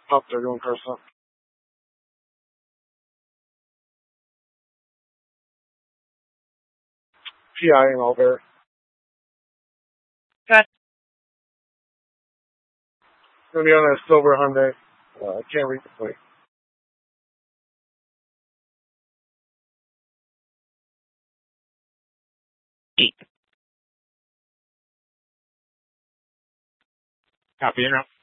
Top 31 person. PI and all there. Got It's gonna be on a silver Hyundai. I can't read the plate. Copy, interrupt.